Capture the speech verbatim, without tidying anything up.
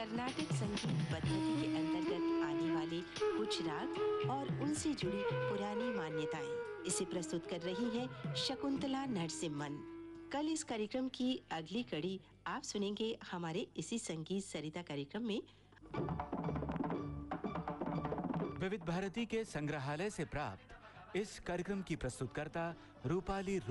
कर्नाटक संगीत पद्धति के अंतर्गत आने वाले कुछ राग और उनसे जुड़ी पुरानी मान्यताएं। इसे प्रस्तुत कर रही है शकुंतला नरसिम्हन। कल इस कार्यक्रम की अगली कड़ी आप सुनेंगे हमारे इसी संगीत सरिता कार्यक्रम में। विविध भारती के संग्रहालय से प्राप्त इस कार्यक्रम की प्रस्तुतकर्ता रूपाली